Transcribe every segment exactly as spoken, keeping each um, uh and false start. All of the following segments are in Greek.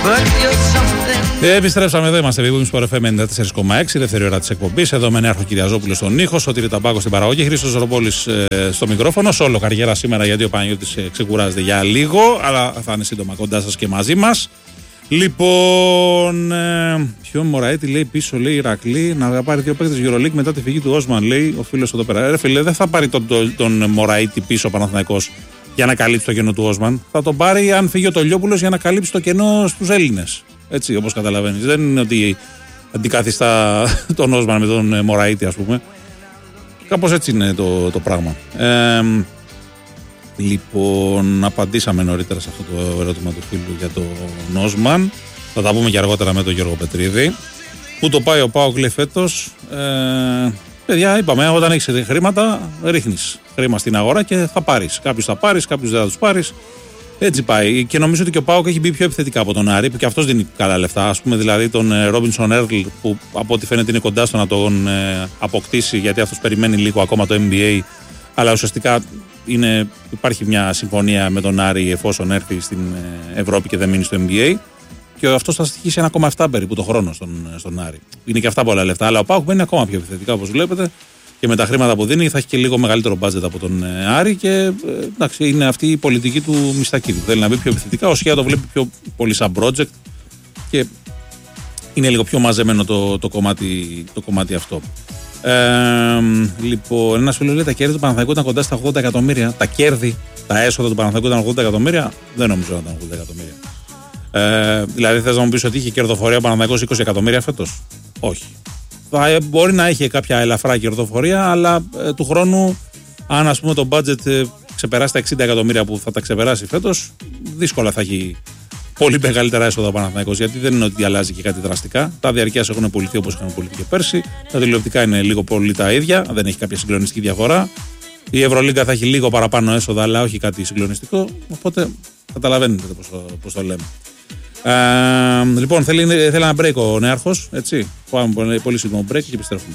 Ε, επιστρέψαμε εδώ, είμαστε Big Wings Sport εφ εμ ενενήντα τέσσερα κόμμα έξι, δεύτερη ώρα της εκπομπής. Εδώ με Νέαρχο Κυριαζόπουλο στον ήχο, Σωτήρη Ταμπάκο στην παραγωγή, Χρήστος Ζωροπόλης ε, στο μικρόφωνο. Σόλο καριέρα σήμερα γιατί ο Παναγιώτης ε, ξεκουράζεται για λίγο, αλλά θα είναι σύντομα κοντά σας και μαζί μας. Λοιπόν, ε, ποιο Μωραήτη λέει πίσω, λέει Ηρακλή, να πάρει δύο παίκτες EuroLeague μετά τη φυγή του Όσμαν, λέει ο φίλος εδώ πέρα. Ρε φίλε, δεν θα πάρει τον, τον, τον Μωραήτη πίσω ο Παναθηναϊκός για να καλύψει το κενό του Όσμαν. Θα τον πάρει αν φύγει ο Τολιόπουλος για να καλύψει το κενό στους Έλληνες. Έτσι, όπως καταλαβαίνεις. Δεν είναι ότι αντικαθιστά τον Όσμαν με τον Μωραήτη, ας πούμε. Κάπως έτσι είναι το, το πράγμα. Ε, λοιπόν, απαντήσαμε νωρίτερα σε αυτό το ερώτημα του φίλου για τον Όσμαν. Θα τα πούμε και αργότερα με τον Γιώργο Πετρίδη. Πού το πάει ο ΠΑΟΚ, λέει φέτος. Ε, παιδιά, είπαμε, όταν έχεις χρήματα, ρίχνεις χρήμα στην αγορά και θα πάρεις. Κάποιους θα πάρεις, κάποιους δεν θα τους πάρεις. Έτσι πάει. Και νομίζω ότι και ο ΠΑΟΚ έχει μπει πιο επιθετικά από τον Άρη, που και αυτός δίνει καλά λεφτά. Ας πούμε, δηλαδή τον Ρόμπινσον Έρλ, που από ό,τι φαίνεται είναι κοντά στο να τον ε, αποκτήσει, γιατί αυτός περιμένει λίγο ακόμα το N B A. Αλλά ουσιαστικά είναι, υπάρχει μια συμφωνία με τον Άρη εφόσον έρθει στην Ευρώπη και δεν μείνει στο N B A. Και αυτός θα στοιχήσει ένα κόμμα επτά περίπου το χρόνο στον, στον Άρη. Είναι και αυτά πολλά λεφτά. Αλλά ο ΠΑΟΚ μπαίνει ακόμα πιο επιθετικά, όπως βλέπετε. Και με τα χρήματα που δίνει θα έχει και λίγο μεγαλύτερο μπάτζετ από τον Άρη και εντάξει, είναι αυτή η πολιτική του Μιστακίδη. Θέλει να μπει πιο επιθετικά, ο Σιά το βλέπει πιο πολύ σαν project και είναι λίγο πιο μαζεμένο το, το, κομμάτι, το κομμάτι αυτό. Ε, λοιπόν, ένας φίλος λέει τα κέρδη του Παναθηναϊκού ήταν κοντά στα ογδόντα εκατομμύρια. Τα κέρδη, τα έσοδα του Παναθηναϊκού ήταν ογδόντα εκατομμύρια. Δεν νομίζω να ήταν ογδόντα εκατομμύρια. Ε, δηλαδή θες να μου πεις ότι είχε κερδοφορία ο Παναθηναϊκός είκοσι εκατομμύρια φέτος? Όχι. Θα, μπορεί να έχει κάποια ελαφρά κερδοφορία, αλλά ε, του χρόνου, αν ας πούμε το budget ε, ξεπεράσει τα εξήντα εκατομμύρια που θα τα ξεπεράσει φέτος, δύσκολα θα έχει πολύ μεγαλύτερα έσοδα ο Παναθηναϊκός. Γιατί δεν είναι ότι αλλάζει και κάτι δραστικά. Τα διαρκείας έχουν πουληθεί όπως είχαν πουληθεί και πέρσι. Τα τηλεοπτικά είναι λίγο πολύ τα ίδια, δεν έχει κάποια συγκλονιστική διαφορά. Η Ευρωλίγκα θα έχει λίγο παραπάνω έσοδα, αλλά όχι κάτι συγκλονιστικό. Οπότε καταλαβαίνετε πώς το, πώς το λέμε. Uh, λοιπόν, θέλει, θέλει ένα break ο Νέαρχος, έτσι. Πάμε πολύ, πολύ σύντομο break και επιστρέφουμε.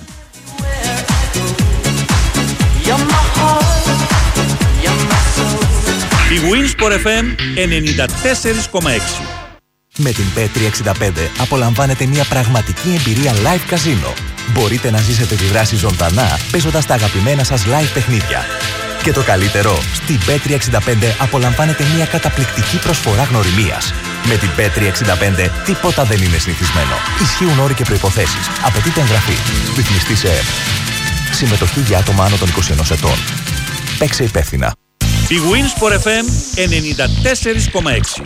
Η Wings Sport εφ εμ ενενήντα τέσσερα κόμμα έξι. Με την πι τριακόσια εξήντα πέντε απολαμβάνετε μια πραγματική εμπειρία live καζίνο. Μπορείτε να ζήσετε τη δράση ζωντανά παίζοντας τα αγαπημένα σας live παιχνίδια. Και το καλύτερο, στην πι τριακόσια εξήντα πέντε απολαμβάνετε μια καταπληκτική προσφορά γνωριμίας. Με την πι τριακόσια εξήντα πέντε τίποτα δεν είναι συνηθισμένο. Ισχύουν όροι και προϋποθέσεις. Απαιτείται εγγραφή. Ρυθμιστή σε ΕΕΠ. Συμμετοχή για άτομα άνω των είκοσι ενός ετών. Παίξε υπεύθυνα. Η Wings Sport εφ εμ ενενήντα τέσσερα κόμμα έξι.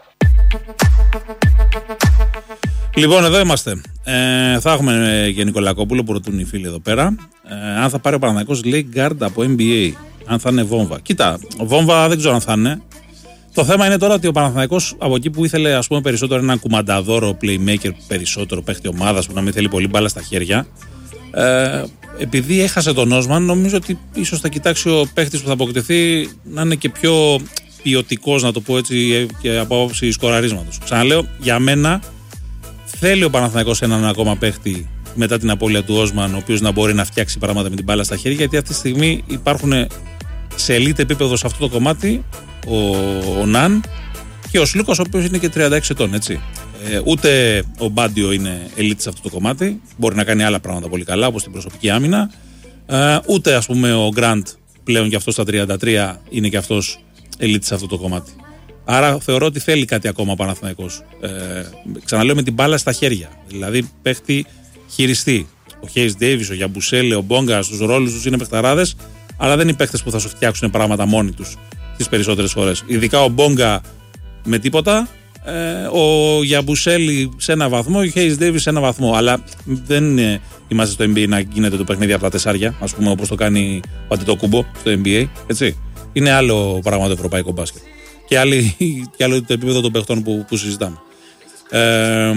Λοιπόν, εδώ είμαστε. Ε, θα έχουμε και Νικολακόπουλο που ρωτούν οι φίλοι εδώ πέρα. Ε, αν θα πάρει ο Παναθηναϊκός, λέει, guard από N B A. Αν θα είναι βόμβα. Κοίτα, βόμβα δεν ξέρω αν θα είναι. Το θέμα είναι τώρα ότι ο Παναθηναϊκός από εκεί που ήθελε ας πούμε περισσότερο έναν κουμανταδόρο playmaker, περισσότερο παίχτη ομάδας που να μην θέλει πολύ μπάλα στα χέρια, ε, επειδή έχασε τον Όσμαν, νομίζω ότι ίσως θα κοιτάξει ο παίχτης που θα αποκτηθεί να είναι και πιο ποιοτικός, να το πω έτσι, και από άποψη σκοραρίσματος. Ξαναλέω, για μένα θέλει ο Παναθηναϊκός έναν ακόμα παίχτη μετά την απώλεια του Όσμαν, ο οποίος να μπορεί να φτιάξει πράγματα με την μπάλα στα χέρια, γιατί αυτή τη στιγμή υπάρχουν σε elite επίπεδο σε αυτό το κομμάτι ο, ο Ναν και ο Σλούκας, ο οποίος είναι και τριάντα έξι ετών, έτσι. Ε, ούτε ο Μπάντιο είναι elite σε αυτό το κομμάτι, μπορεί να κάνει άλλα πράγματα πολύ καλά, όπως την προσωπική άμυνα. Ε, ούτε ας πούμε ο Γκραντ πλέον και αυτός στα τριάντα τρία είναι και αυτός elite σε αυτό το κομμάτι. Άρα θεωρώ ότι θέλει κάτι ακόμα ο Παναθηναϊκός. Ε, ξαναλέω, με την μπάλα στα χέρια. Δηλαδή παίχτη χειριστή. Ο Χέις Ντέιβις, ο Γιαμπουσέλε, ο Μπόγκα, στους ρόλους τους είναι παιχταράδες, αλλά δεν είναι παίχτες που θα σου φτιάξουν πράγματα μόνοι τους τις περισσότερες φορές. Ειδικά ο Μπόγκα με τίποτα, ε, ο Γιαμπουσέλη σε ένα βαθμό, ο Χέις Ντέιβις σε ένα βαθμό. Αλλά δεν ε, είμαστε στο N B A να γίνεται το παιχνίδι από τα τεσσάρια, ας πούμε, όπως το κάνει ο Αντετοκούμπο στο N B A. Έτσι. Είναι άλλο πράγμα το ευρωπαϊκό μπάσκετ. Και, άλλη, και άλλο το επίπεδο των παιχτών που, που συζητάμε. Ε,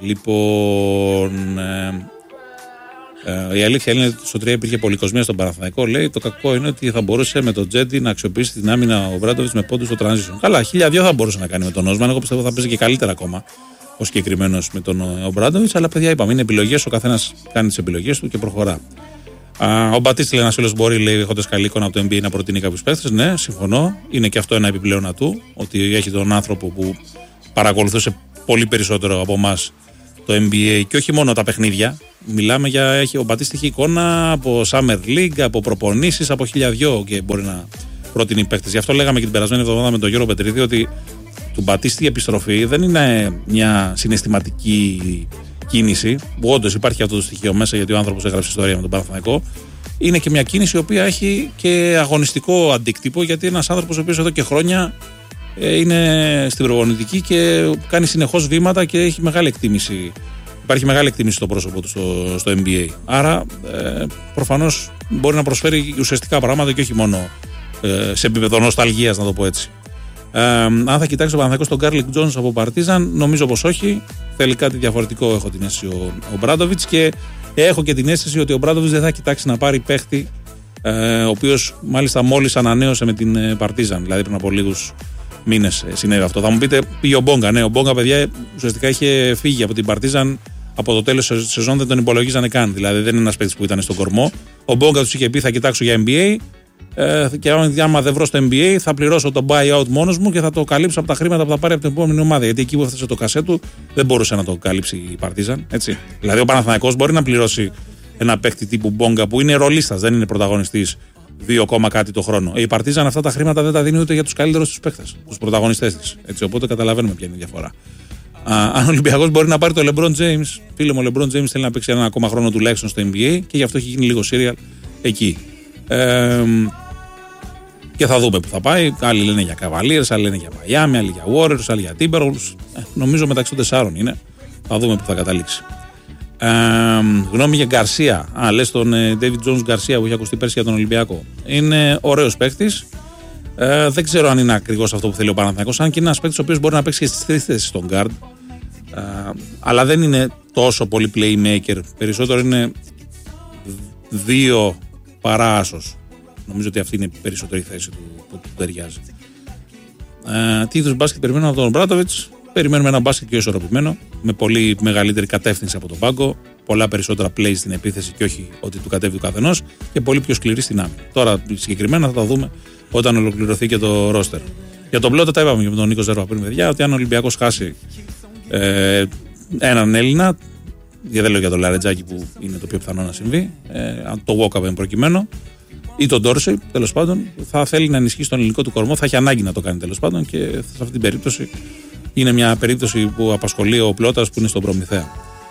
λοιπόν, ε, ε, η αλήθεια είναι ότι στο τρία υπήρχε πολυκοσμία στον Παναθηναϊκό. Λέει, το κακό είναι ότι θα μπορούσε με τον Τζέντι να αξιοποιήσει την άμυνα ο Βράντοβιτς με πόντους στο transition. Καλά, χίλια δύο θα μπορούσε να κάνει με τον Όσμαν. Εγώ πιστεύω θα παίζει και καλύτερα ακόμα ο συγκεκριμένος με τον Βράντοβιτς. Αλλά παιδιά, είπαμε, είναι επιλογές. Ο καθένας κάνει τις επιλογές του και προχωρά. Uh, ο Μπατίστη, λέει, ένας φίλος, μπορεί, λέει, έχοντας καλή εικόνα από το N B A, να προτείνει κάποιους παίχτες. Ναι, συμφωνώ. Είναι και αυτό ένα επιπλέον ατού, ότι έχει τον άνθρωπο που παρακολουθούσε πολύ περισσότερο από εμάς το N B A και όχι μόνο τα παιχνίδια. Μιλάμε για. Έχει, ο Μπατίστη έχει εικόνα από Summer League, από προπονήσεις, από χιλιαδιό και μπορεί να προτείνει παίκτες. Γι' αυτό λέγαμε και την περασμένη εβδομάδα με τον Γιώργο Πετρίδη ότι του Μπατίστη η επιστροφή δεν είναι μια συναισθηματική κίνηση, που όντως υπάρχει αυτό το στοιχείο μέσα γιατί ο άνθρωπος έγραψε ιστορία με τον Παναθηναϊκό. Είναι και μια κίνηση η οποία έχει και αγωνιστικό αντίκτυπο, γιατί ένας άνθρωπος ο οποίος εδώ και χρόνια είναι στην προπονητική και κάνει συνεχώς βήματα και έχει μεγάλη εκτίμηση. Υπάρχει μεγάλη εκτίμηση στο πρόσωπο του στο, στο N B A. Άρα ε, προφανώς μπορεί να προσφέρει ουσιαστικά πράγματα και όχι μόνο ε, σε επίπεδο νοσταλγίας, να το πω έτσι. Ε, αν θα κοιτάξει ο Παναθηναϊκός τον Γκάρλικ Τζόνς από Παρτίζαν, νομίζω πως όχι. Θέλει κάτι διαφορετικό, έχω την αίσθηση, ο, ο Μπράντοβιτς, και έχω και την αίσθηση ότι ο Μπράντοβιτς δεν θα κοιτάξει να πάρει παίχτη ε, ο οποίος μάλιστα μόλις ανανέωσε με την Παρτίζαν, δηλαδή πριν από λίγους μήνες συνέβη αυτό. Θα μου πείτε, πήγε ο Μπόγκα. Ναι, ο Μπόγκα, παιδιά, ουσιαστικά είχε φύγει από την Παρτίζαν από το τέλος της σεζόν, δεν τον υπολογίζανε καν. Δηλαδή δεν είναι ένας παίκτης που ήταν στον κορμό. Ο Μπόγκα τους είχε πει: θα κοιτάξω για N B A ε, και άμα δεν βρω στο N B A θα πληρώσω το buyout μόνος μου και θα το καλύψω από τα χρήματα που θα πάρει από την επόμενη ομάδα. Γιατί εκεί που έφτασε το κασέ του δεν μπορούσε να το καλύψει η Παρτίζαν. Έτσι. Δηλαδή ο Παναθηναϊκός μπορεί να πληρώσει ένα παίκτη τύπου Μπόγκα που είναι ρολίστας, δεν είναι πρωταγωνιστής δύο κόμμα κάτι το χρόνο. Η Παρτίζαν αυτά τα χρήματα δεν τα δίνει ούτε για τους καλύτερους τους παίκτες, τους πρωταγωνιστές της. Έτσι, οπότε καταλαβαίνουμε ποια είναι η διαφορά. Α, αν ο Ολυμπιακός μπορεί να πάρει το LeBron James, φίλε μου, ο LeBron James θέλει να παίξει ένα ακόμα χρόνο τουλάχιστον στο N B A και γι' αυτό έχει γίνει λίγο serial εκεί. Ε, και θα δούμε που θα πάει. Άλλοι λένε για Cavaliers, άλλοι λένε για Miami, άλλοι για Warriors, άλλοι για Timberwolves. Ε, νομίζω μεταξύ των τεσσάρων είναι. Θα δούμε που θα καταλήξει. Ε, γνώμη για Γκαρσία. Α, λες τον ε, David Jones Γκαρσία που είχε ακουστεί πέρσι για τον Ολυμπιακό. Είναι ωραίος παίκτης. Ε, δεν ξέρω αν είναι ακριβώς αυτό που θέλει ο Παναθηναϊκός. Αν και είναι ένας παίκτης ο οποίος μπορεί να παίξει και στις τρεις θέσεις στον guard. Ε, αλλά δεν είναι τόσο πολύ playmaker. Περισσότερο είναι δύο παρά άσος. Νομίζω ότι αυτή είναι η περισσότερη θέση του που του ταιριάζει. Ε, τι είδους μπάσκετ περιμένουμε από τον Μπράντοβιτς? Περιμένουμε ένα μπάσκετ πιο ισορροπημένο, με πολύ μεγαλύτερη κατεύθυνση από τον πάγκο, πολλά περισσότερα play στην επίθεση και όχι ότι του κατέβει ο καθενός, και πολύ πιο σκληρή στην άμυνα. Τώρα συγκεκριμένα θα τα δούμε όταν ολοκληρωθεί και το ρόστερ. Για τον Πλότα τα είπαμε και με τον Νίκο Ζέρβα πριν, παιδιά, ότι αν ο Ολυμπιακός χάσει ε, έναν Έλληνα, γιατί δεν λέω για τον Λαρετζάκη που είναι το πιο πιθανό να συμβεί, ε, το Walkup προκειμένου, ή τον Ντόρσεϊ, τέλος πάντων, θα θέλει να ενισχύσει τον ελληνικό του κορμό, θα έχει ανάγκη να το κάνει τέλος πάντων, και σε αυτή την περίπτωση είναι μια περίπτωση που απασχολεί ο Πλώτας που είναι στον Προμηθέα.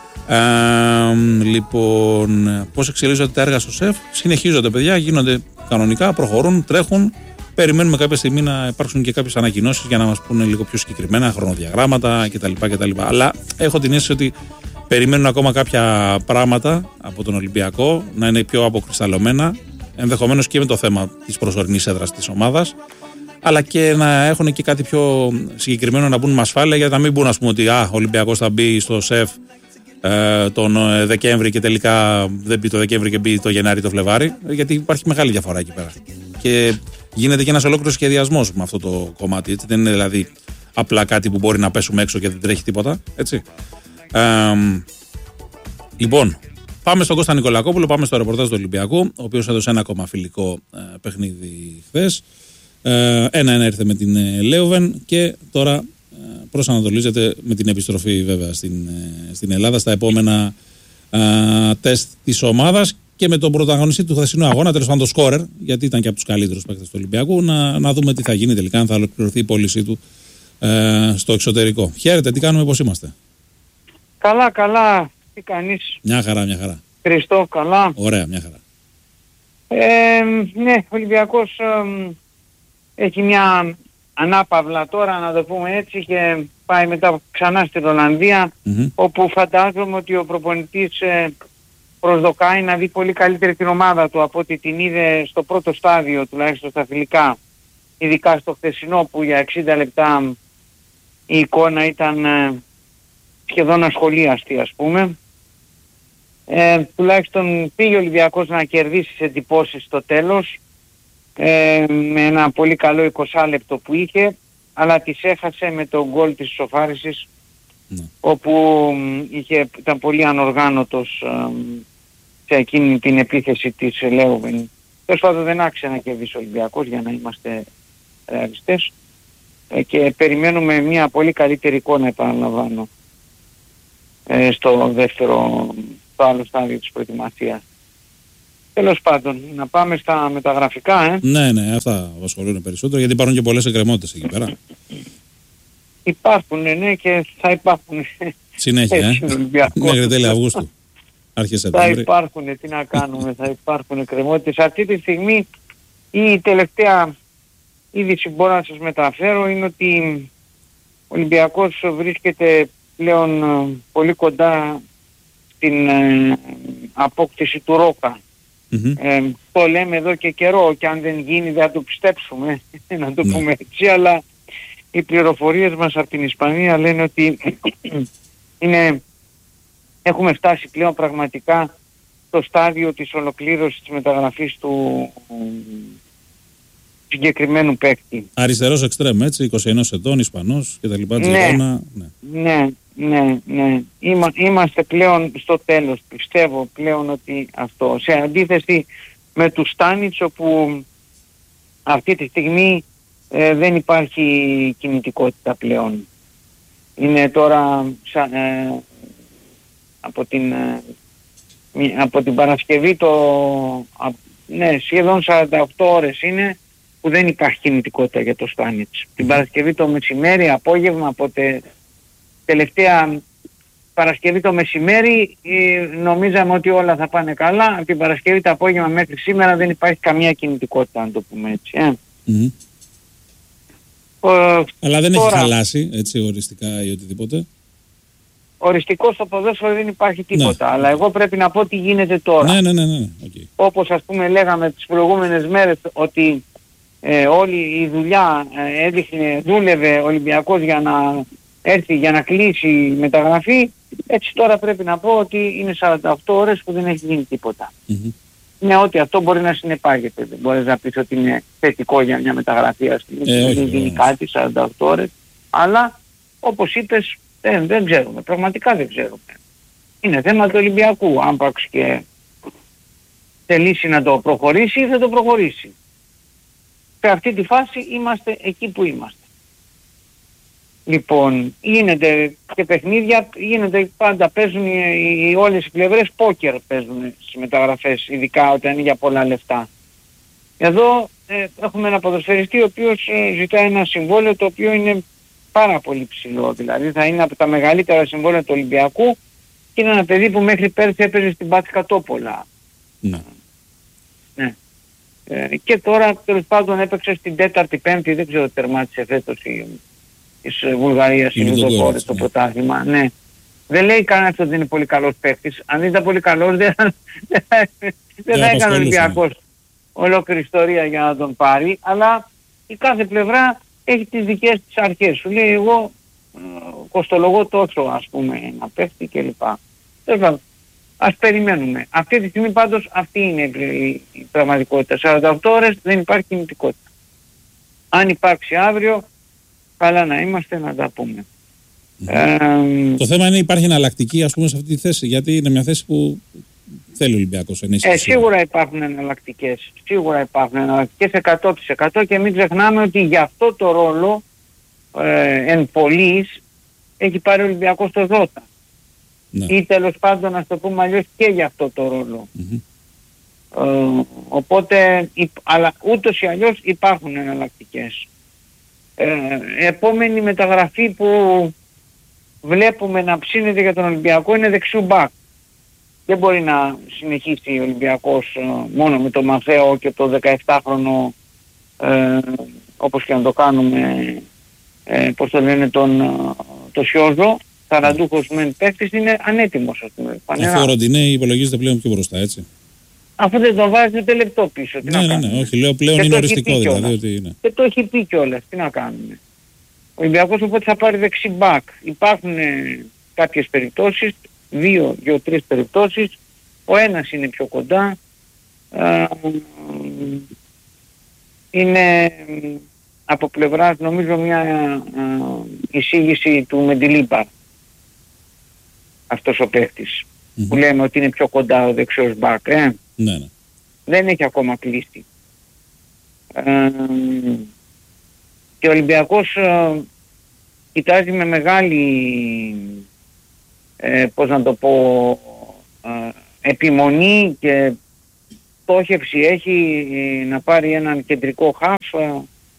Ε, λοιπόν, πώς εξελίσσονται τα έργα στο ΣΕΦ? Συνεχίζονται, παιδιά, γίνονται κανονικά, προχωρούν, τρέχουν. Περιμένουμε κάποια στιγμή να υπάρξουν και κάποιες ανακοινώσεις για να μας πούνε λίγο πιο συγκεκριμένα χρονοδιαγράμματα κτλ. κτλ. Αλλά έχω την αίσθηση ότι περιμένουν ακόμα κάποια πράγματα από τον Ολυμπιακό να είναι πιο αποκρισταλωμένα, ενδεχομένως και με το θέμα της προσωρινής έδρας της ομάδας, αλλά και να έχουν και κάτι πιο συγκεκριμένο να μπουν με ασφάλεια, για να μην μπουν, ας πούμε, ότι α, ο Ολυμπιακός θα μπει στο ΣΕΦ ε, τον Δεκέμβρη και τελικά δεν μπει το Δεκέμβρη και μπει το Γενάρη το Φλεβάρι, γιατί υπάρχει μεγάλη διαφορά εκεί πέρα. Και γίνεται και ένας ολόκληρος σχεδιασμός με αυτό το κομμάτι. Έτσι. Δεν είναι δηλαδή απλά κάτι που μπορεί να πέσουμε έξω και δεν τρέχει τίποτα. Έτσι. Ε, λοιπόν, πάμε στον Κώστα Νικολακόπουλο, πάμε στο ρεπορτάζ του Ολυμπιακού, ο οποίος έδωσε ένα ακόμα φιλικό ε, παιχνίδι χθες. Ένα-ένα ήρθε με την ε, Λέοβεν και τώρα ε, προσανατολίζεται με την επιστροφή βέβαια στην, ε, στην Ελλάδα στα επόμενα ε, τεστ της ομάδας και με τον πρωταγωνιστή του χθεσινού αγώνα, τέλος πάντων το σκόρερ, γιατί ήταν και από τους καλύτερους παίκτες του Ολυμπιακού, να, να δούμε τι θα γίνει τελικά, αν θα ολοκληρωθεί η πώλησή του ε, στο εξωτερικό. Χαίρετε, τι κάνουμε, πώς είμαστε? Καλά, καλά, τι κάνεις? Μια χαρά, μια χαρά. Χριστό, καλά. Ωραία, μια χαρά. Ε, ναι, ο Ολυμπιακός ε, έχει μια ανάπαυλα τώρα, να το πούμε έτσι, και πάει μετά ξανά στην Ολλανδία, mm-hmm. όπου φαντάζομαι ότι ο προπονητής ε, προσδοκάει να δει πολύ καλύτερη την ομάδα του από ό,τι την είδε στο πρώτο στάδιο, τουλάχιστον στα φιλικά, ειδικά στο χθεσινό που για εξήντα λεπτά η εικόνα ήταν ε, σχεδόν ασχολίαστη, ας πούμε. Ε, τουλάχιστον πήγε ο Ολυμπιακός να κερδίσει σε εντυπώσεις στο τέλος, ε, με ένα πολύ καλό είκοσι λεπτό που είχε, αλλά τις έχασε με το γκολ της ισοφάρισης, ναι. όπου είχε, ήταν πολύ ανοργάνωτος ε, σε εκείνη την επίθεση της Λέοβεν. Τέλος πάντων δεν άξιζε να κερδίσει ο Ολυμπιακός, για να είμαστε ρεαλιστές. ε, και περιμένουμε μια πολύ καλύτερη εικόνα, επαναλαμβάνω, ε, στο δεύτερο, στο άλλο στάδιο της προετοιμασίας. Τέλος πάντων, να πάμε στα μεταγραφικά, ε. Ναι, ναι, αυτά απασχολούν περισσότερο, γιατί υπάρχουν και πολλές εκκρεμότητες εκεί πέρα. Υπάρχουν, ναι, και θα υπάρχουν. Συνέχεια, ε. Μέχρι τέλη Αυγούστου. Άρχισε Σεπτέμβρη. Θα υπάρχουν, τι να κάνουμε, θα υπάρχουν εκκρεμότητες. Αυτή τη στιγμή η τελευταία είδηση που μπορώ να σας μεταφέρω είναι ότι ο Ολυμπιακός βρίσκεται πλέον πολύ κοντά στην ε, απόκτηση του Ρόκα. Mm-hmm. Ε, το λέμε εδώ και καιρό και αν δεν γίνει δεν θα το πιστέψουμε, να το mm. πούμε έτσι, αλλά οι πληροφορίες μας από την Ισπανία λένε ότι είναι, έχουμε φτάσει πλέον πραγματικά στο στάδιο της ολοκλήρωσης της μεταγραφής του συγκεκριμένου παίκτη. Αριστερός εξτρέμ, έτσι, είκοσι ένα ετών, Ισπανός και τα λοιπά, ναι, ναι, ναι, ναι, ναι. Είμα, είμαστε πλέον στο τέλος, πιστεύω πλέον ότι αυτό. Σε αντίθεση με τους Στάνιτς, όπου αυτή τη στιγμή ε, δεν υπάρχει κινητικότητα πλέον. Είναι τώρα σαν, ε, από, την, ε, από την Παρασκευή το... Α, ναι, σχεδόν σαράντα οκτώ ώρες είναι που δεν υπάρχει κινητικότητα για το Στάνιτς. Την Παρασκευή το μεσημέρι, απόγευμα, οπότε τελευταία Παρασκευή το μεσημέρι νομίζαμε ότι όλα θα πάνε καλά. Από την Παρασκευή το απόγευμα μέχρι σήμερα δεν υπάρχει καμία κινητικότητα, αν το πούμε έτσι. Ε. Mm-hmm. Ο, Αλλά δεν τώρα, έχει χαλάσει έτσι οριστικά ή οτιδήποτε. Οριστικό στο ποδόσφαιρο δεν υπάρχει τίποτα. Ναι. Αλλά εγώ πρέπει να πω τι γίνεται τώρα. Ναι, ναι, ναι, ναι. Okay. Όπως ας πούμε λέγαμε τις προηγούμενες μέρες ότι ε, όλη η δουλειά ε, έδειχνε, δούλευε ο Ολυμπιακός για να έρθει, για να κλείσει η μεταγραφή. Έτσι τώρα πρέπει να πω ότι είναι σαράντα οκτώ ώρες που δεν έχει γίνει τίποτα. Mm-hmm. Ναι, ότι αυτό μπορεί να συνεπάγεται. Δεν μπορείς να πεις ότι είναι θετικό για μια μεταγραφή, ας πούμε. Ε, δεν γίνει κάτι σαράντα οκτώ ώρες. Αλλά όπως είπες, δεν, δεν ξέρουμε. Πραγματικά δεν ξέρουμε. Είναι θέμα του Ολυμπιακού. Αν πάξει και θελήσει να το προχωρήσει, θα το προχωρήσει. Σε αυτή τη φάση είμαστε εκεί που είμαστε. Λοιπόν, γίνεται και παιχνίδια, γίνεται πάντα, παίζουν οι, οι, όλες οι πλευρές πόκερ παίζουν στις μεταγραφές, ειδικά όταν είναι για πολλά λεφτά. Εδώ ε, έχουμε ένα ποδοσφαιριστή ο οποίος ε, ζητάει ένα συμβόλαιο το οποίο είναι πάρα πολύ ψηλό, δηλαδή θα είναι από τα μεγαλύτερα συμβόλαια του Ολυμπιακού και είναι ένα παιδί που μέχρι πέρσι έπαιζε στην Πάτσικα Τόπολα. Ναι. Ναι. Ε, και τώρα τέλος πάντων έπαιξε στην τέταρτη πέμπτη, δεν ξέρω, τερμάτισε φέτος η της Βουλγαρίας, η Λουδοκόρες, το πρωτάθλημα. Ναι. Δεν λέει κανένας ότι δεν είναι πολύ καλός παίκτης. Αν δεν ήταν πολύ καλός δεν, δεν θα έκανε ο Ολυμπιακός ολόκληρη ιστορία για να τον πάρει, αλλά η κάθε πλευρά έχει τις δικές της αρχές. Σου λέει εγώ ε, κοστολογώ τόσο, ας πούμε, ένα παίκτη κλπ. Ας περιμένουμε. Αυτή τη στιγμή πάντως αυτή είναι η, η πραγματικότητα. σαράντα οκτώ ώρες δεν υπάρχει κινητικότητα. Αν υπάρξει αύριο, καλά να είμαστε, να τα πούμε. Mm-hmm. Ε, το θέμα είναι υπάρχει εναλλακτική, ας πούμε, σε αυτή τη θέση, γιατί είναι μια θέση που θέλει ο Ολυμπιακός ενίσχυση. Ε, σίγουρα υπάρχουν εναλλακτικές. Σίγουρα υπάρχουν εναλλακτικές εκατό τοις εκατό και μην ξεχνάμε ότι για αυτό το ρόλο ε, εν πολλής έχει πάρει ο Ολυμπιακός το Ζώτα. Ναι. Ή τέλος πάντων, να το πούμε αλλιώς, και για αυτό το ρόλο. Mm-hmm. Ε, οπότε, υ, αλλά ούτως ή αλλιώς υπάρχουν εναλλακτικές. Ε, επόμενη μεταγραφή που βλέπουμε να ψήνεται για τον Ολυμπιακό είναι δεξιού μπακ. Δεν μπορεί να συνεχίσει ο Ολυμπιακός ε, μόνο με τον Μαθαίο και το δεκαεπτάχρονο ε, όπως και να το κάνουμε ε, πώς το λένε τον το Σιόζο. Ταραντούχος μεν παίκτης, είναι ανέτοιμος, ας πούμε. Αφού ο Ροντινέη υπολογίζεται πλέον πιο μπροστά, έτσι. Αφού δεν τον βάζει ούτε λεπτό πίσω. Τι ναι, να ναι, ναι, όχι, λέω πλέον και είναι οριστικό δηλαδή. Ότι είναι. Και το έχει πει κιόλας, τι να κάνουμε. Ο Ολυμπιακός οπότε θα πάρει δεξί μπακ. Υπάρχουν ε, κάποιες περιπτώσεις, δύο, δύο, τρεις περιπτώσεις. Ο ένας είναι πιο κοντά. Ε, είναι από πλευράς νομίζω μια ε, εισήγηση του Μεντιλίμπαρ. Αυτός ο παίκτης. Mm-hmm. Που λέμε ότι είναι πιο κοντά ο δεξιός μπακ. Ε. Ναι, ναι. Δεν έχει ακόμα κλείσει. Ε, Και ο Ολυμπιακός ε, κοιτάζει με μεγάλη, ε, πώς να το πω, ε, επιμονή και στόχευση έχει ε, να πάρει έναν κεντρικό χαφ. Ε,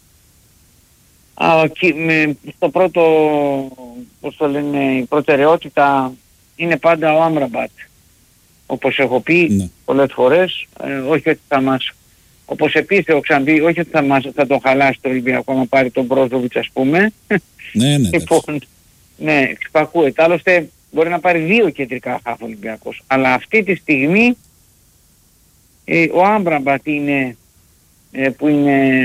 α, και, με, στο πρώτο, πώς το λένε, η προτεραιότητα είναι πάντα ο Άμραμπατ. Όπως έχω πει ναι. πολλές φορές, ε, όχι ότι θα μας, όπως επίσης έχω ξαναπεί, όχι ότι θα, μας, θα τον χαλάσει το Ολυμπιακό να πάρει τον Μπρόζοβιτς, ας πούμε. Ναι, ναι. Λοιπόν, ναι, ξυπακούεται. Άλλωστε μπορεί να πάρει δύο κεντρικά χαφ Ολυμπιακός. Αλλά αυτή τη στιγμή ε, ο Άμραμπατ είναι ε, που είναι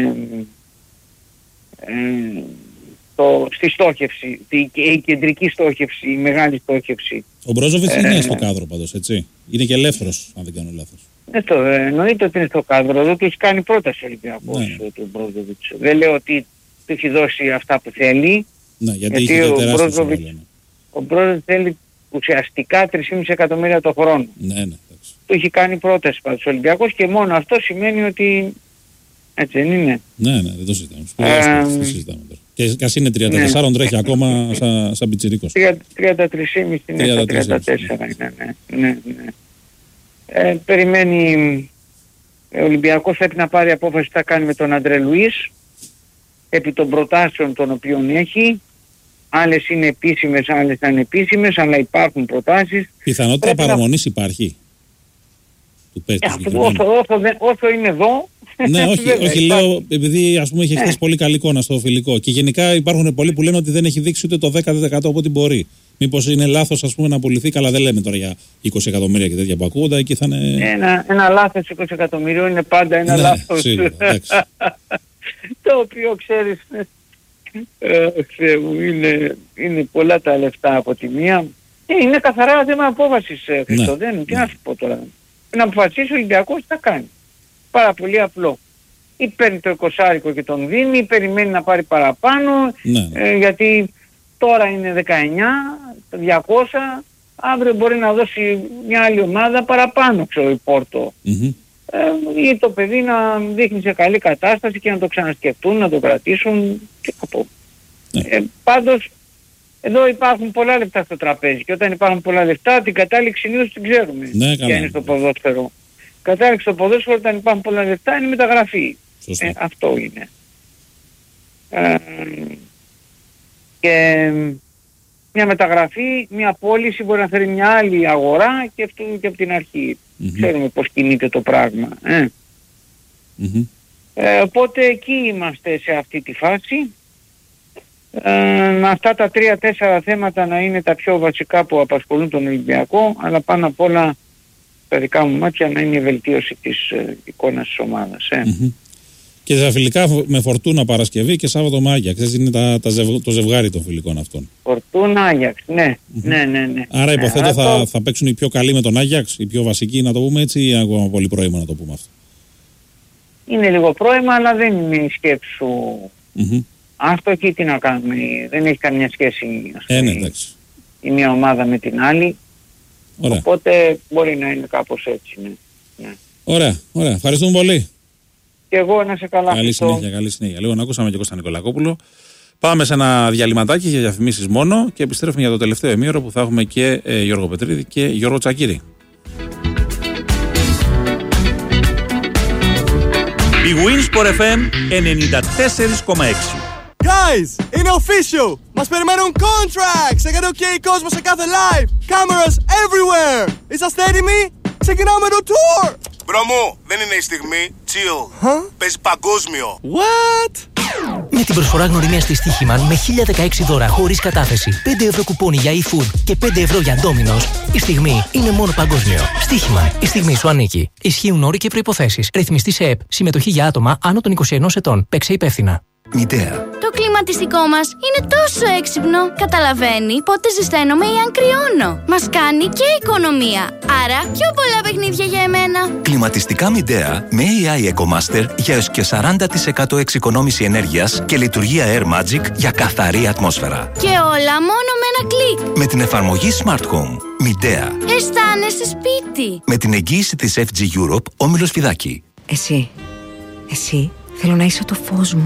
ε, το, στη στόχευση, η, η κεντρική στόχευση, η μεγάλη στόχευση. Ο Μπρόζοβιτς ε, είναι στο κάδρο πάντως, έτσι. Είναι και ελεύθερος, αν δεν κάνω λάθος. Ναι, το, ε, εννοείται ότι είναι στο κάδρο, εδώ του έχει κάνει πρόταση ο Ολυμπιακός, ναι, ναι. του Μπρόζοβιτς. Δεν λέω ότι του έχει δώσει αυτά που θέλει. Ναι, γιατί, γιατί ο Μπρόζοβιτς ναι. ο Μπρόζοβιτς θέλει ουσιαστικά τρία κόμμα πέντε εκατομμύρια το χρόνο. Ναι, ναι. Του έχει κάνει πρόταση πάντως ο Ολυμπιακός και μόνο αυτό σημαίνει ότι έτσι δεν είναι. Ναι, ναι, δεν το συζητάμε. Ε, δεν συζητάμε τώρα. Και ας είναι τριάντα τέσσερα, ναι. τρέχει ακόμα σαν, σαν πιτσιρίκος. τριάντα τρία κόμμα πέντε είναι στα τριάντα τέσσερα. Ναι, ναι, ναι, ναι. Ε, περιμένει ο Ολυμπιακός, πρέπει να πάρει απόφαση τι θα κάνει με τον Αντρέ Λουίς επί των προτάσεων των οποίων έχει. Άλλες είναι επίσημες, άλλες ανεπίσημες, αλλά υπάρχουν προτάσεις. Πιθανότητα παραμονής να... υπάρχει. Του παίκτη όσο, όσο, όσο είναι εδώ. Ναι, όχι, βέβαια, όχι λέω, επειδή ας πούμε έχει χτίσει πολύ καλή εικόνα στο φιλικό. Και γενικά υπάρχουν πολλοί που λένε ότι δεν έχει δείξει ούτε το δέκα τοις εκατό από ό,τι μπορεί. Μήπως είναι λάθος ας πούμε να απολυθεί, καλά δεν λέμε τώρα για είκοσι εκατομμύρια και τέτοια που ακούγονται, εκεί θα είναι... Ένα, ένα λάθος είκοσι εκατομμυρίων είναι πάντα ένα ναι, λάθος. Σίγουρα, το οποίο ξέρεις, ε, είναι, είναι πολλά τα λεφτά από τη μία. Ε, είναι καθαρά θέμα απόφασης, Χριστό, ναι, δεν είναι, τι ναι. να σου πω τώρα. Να αποφασίσει ο Ολυμπιακός τι θα κάνει. Πάρα πολύ απλό. Ή παίρνει το εικοσάρικο και τον δίνει, ή περιμένει να πάρει παραπάνω, ναι. ε, γιατί τώρα είναι δεκαεννιά, διακόσια, αύριο μπορεί να δώσει μια άλλη ομάδα παραπάνω, ξέρω, η Πόρτο. Mm-hmm. Ε, ή το παιδί να δείχνει σε καλή κατάσταση και να το ξανασκεφτούν, να το κρατήσουν, τι να πω. Ναι. Ε, πάντως, εδώ υπάρχουν πολλά λεφτά στο τραπέζι και όταν υπάρχουν πολλά λεφτά την κατάληξη συνήθως την ξέρουμε. Ναι, ποια είναι στο ποδόσφαιρο. Η κατάληξη στο ποδόσφαιρο όταν υπάρχουν πολλά λεφτά είναι μεταγραφή. Ε, αυτό είναι. Ε, και μια μεταγραφή, μια πώληση μπορεί να φέρει μια άλλη αγορά και αυτό και από την αρχή. Mm-hmm. Ξέρουμε πώς κινείται το πράγμα. Ε. Mm-hmm. Ε, οπότε εκεί είμαστε σε αυτή τη φάση. Ε, αυτά τα τρία-τέσσερα θέματα να είναι τα πιο βασικά που απασχολούν τον Ολυμπιακό, αλλά πάνω απ' όλα τα δικά μου μάτια να είναι η βελτίωση της ε, εικόνας της ομάδας. Ε. Mm-hmm. Και τα φιλικά με Φορτούνα Παρασκευή και Σάββατο με Άγιαξ, είναι τα, τα ζευ, το ζευγάρι των φιλικών αυτών. Φορτούνα Άγιαξ, ναι, mm-hmm. ναι, ναι, ναι. Άρα υποθέτω ναι, θα, το... θα παίξουν οι πιο καλοί με τον Άγιαξ, οι πιο βασικοί να το πούμε έτσι, ή ακόμα πολύ πρόημα να το πούμε αυτό. Είναι λίγο πρόημα, αλλά δεν είναι η σκέψη σου. Mm-hmm. Αυτό εκεί τι να κάνουμε, δεν έχει καμία σχέση ας πούμε, ε, ναι, εντάξει. η μία ομάδα με την άλλη. Ωραία. Οπότε μπορεί να είναι κάπως έτσι. Ναι. Ναι. Ωραία, ωραία. Ευχαριστούμε πολύ. Και εγώ να σε καλά. Καλή συνέχεια, καλή συνέχεια. Λίγο να ακούσαμε και Κώστα Νικολακόπουλο. Πάμε σε ένα διαλυματάκι για διαφημίσεις μόνο και επιστρέφουμε για το τελευταίο ημίωρο που θα έχουμε και ε, Γιώργο Πετρίδη και Γιώργο Τσακίρη. Η Winsport εφ εμ ενενήντα τέσσερα κόμμα έξι. Guys, είναι official! Μας περιμένουν contracts! Έκανε ok κόσμο σε κάθε live! Cameras everywhere! Είσαστε έτοιμοι? Ξεκινάμε το tour! Μπρο μου, δεν είναι η στιγμή. Chill. Huh? Παίζει παγκόσμιο. What? Με την προσφορά γνωριμίας της Στοίχημαν με χίλια δεκαέξι δώρα χωρίς κατάθεση, πέντε ευρώ κουπόνι για e-food και πέντε ευρώ για Domino's, η στιγμή είναι μόνο παγκόσμιο. Στοίχημαν, η στιγμή σου ανήκει. Ισχύουν όροι και προϋποθέσεις. Ρυθμιστή σε ΕΠ. Συμμετοχή για άτομα άνω των είκοσι ενός ετών. Παίξε υπεύθυνα. Μητέα. Το κλιματιστικό μας είναι τόσο έξυπνο. Καταλαβαίνει πότε ζεσταίνομαι ή αν κρυώνω. Μας κάνει και οικονομία. Άρα πιο πολλά παιχνίδια για εμένα. Κλιματιστικά Μητέα με έι άι EcoMaster για έως και σαράντα τοις εκατό εξοικονόμηση ενέργειας και λειτουργία Air Magic για καθαρή ατμόσφαιρα. Και όλα μόνο με ένα κλικ. Με την εφαρμογή Smart Home. Μητέα. Αισθάνεσαι σπίτι. Με την εγγύηση της εφ τζι Europe, Όμιλος Φιδάκη. Εσύ. Εσύ. Θέλω να είσαι το φως μου.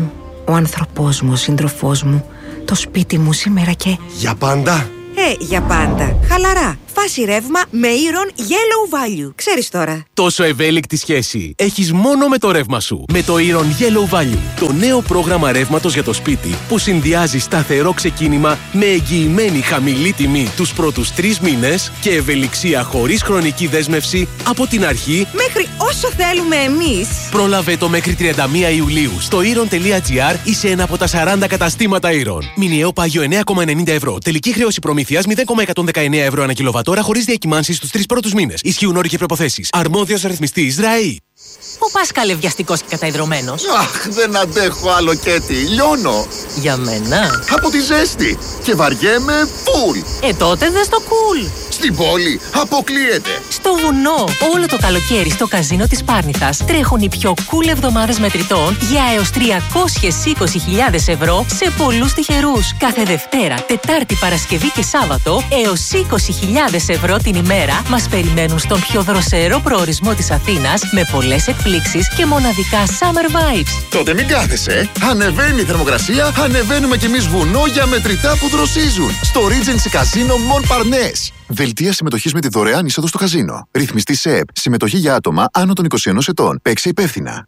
ο άνθρωπός μου, ο σύντροφός μου, το σπίτι μου σήμερα και... Για πάντα? Ε, για πάντα. Χαλαρά. Φάση ρεύμα με Iron Yellow Value. Ξέρεις τώρα. Τόσο ευέλικτη σχέση έχεις μόνο με το ρεύμα σου. Με το Iron Yellow Value. Το νέο πρόγραμμα ρεύματος για το σπίτι που συνδυάζει σταθερό ξεκίνημα με εγγυημένη χαμηλή τιμή τους πρώτους τρεις μήνες και ευελιξία χωρίς χρονική δέσμευση από την αρχή μέχρι όσο θέλουμε εμείς. Πρόλαβε το μέχρι τριάντα μία Ιουλίου στο iron.gr ή σε ένα από τα σαράντα καταστήματα Iron. Μηνιαίο πάγιο εννέα κόμμα ενενήντα ευρώ. Τελική χρέωση προμήθειας μηδέν κόμμα εκατόν δεκαεννέα ευρώ ανά κιλοβατόρα χωρίς διακυμάνσεις στους τρεις πρώτους μήνες. Ισχύουν όροι και προϋποθέσεις. Αρμόδιος ρυθμιστής ΡΑΗ. Πού πας καλέ βιαστικός και καταϊδρωμένος? Αχ, δεν αντέχω άλλο Κέτι, λιώνω. Για μένα? Από τη ζέστη. Και βαριέμαι φουλ. Ε, τότε δες το κουλ. Στην πόλη αποκλείεται. Στο βουνό, όλο το καλοκαίρι στο καζίνο της Πάρνηθας τρέχουν οι πιο cool εβδομάδες μετρητών για έως τριακόσιες είκοσι χιλιάδες ευρώ σε πολλούς τυχερούς. Κάθε Δευτέρα, Τετάρτη, Παρασκευή και Σάββατο έως είκοσι χιλιάδες ευρώ την ημέρα μας περιμένουν στον πιο δροσερό προορισμό της Αθήνας με πολλές εκπλήξεις και μοναδικά summer vibes. Τότε μην κάθεσαι. Ανεβαίνει η θερμοκρασία, ανεβαίνουμε κι εμείς βουνό για μετρητά που δροσίζουν. Στο Regency Casino Montparnasse. Δελτία συμμετοχής με τη δωρεάν είσοδο στο καζίνο. Ρυθμιστή ΣΕΕΠ. Συμμετοχή για άτομα άνω των είκοσι ενός ετών. Παίξε υπεύθυνα.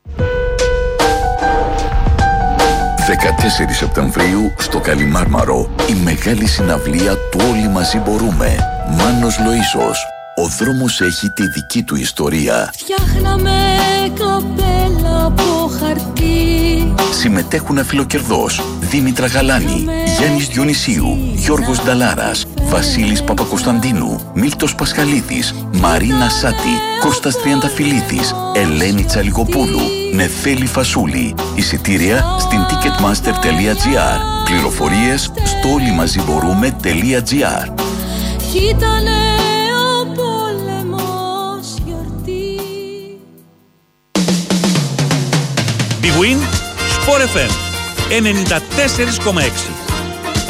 δεκατέσσερις Σεπτεμβρίου στο Καλιμάρμαρο. Η μεγάλη συναυλία του Όλοι Μαζί Μπορούμε. Μάνος Λοΐσος. Ο δρόμος έχει τη δική του ιστορία. Φτιάχναμε καπέλα από χαρτί. Συμμετέχουν Αφιλοκερδός, Δήμητρα Γαλάνη, Γιάννης Διονυσίου, Γιώργος Νταλάρας, Βασίλης Παπακοσταντίνου, Μίλτος Πασχαλίδης, Μαρίνα Σάτη, Κώστας Τριανταφυλλίδης, Ελένη Τσαλιγοπούλου, Νεφέλη Φασούλη. Εισιτήρια στην ticketmaster τελεία gr. Πληροφορίες στο όλοιμαζιμπορούμε.gr. Ήτανε ο πόλεμος γιορτή. Big Win, Sport εφ εμ ενενήντα τέσσερα κόμμα έξι.